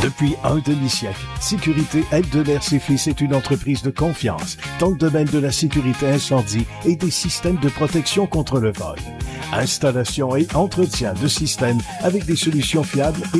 Depuis un demi-siècle, Sécurité Eldeler-Ses Fils est une entreprise de confiance dans le domaine de la sécurité incendie et des systèmes de protection contre le vol. Installation et entretien de systèmes avec des solutions fiables et